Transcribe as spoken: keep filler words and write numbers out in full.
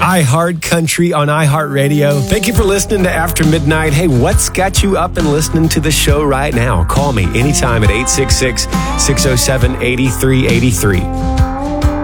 iHeart Country on iHeartRadio. Thank you for listening to After Midnight. Hey, what's got you up and listening to the show right now? Call me anytime at eight six six, six oh seven, eight three eight three.